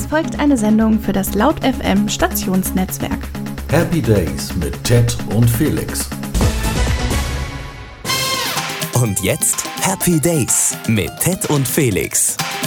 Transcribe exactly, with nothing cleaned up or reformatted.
folgt eine Sendung für das Laut F M Stationsnetzwerk. Happy Days mit Ted und Felix. Und jetzt Happy Days mit Ted und Felix.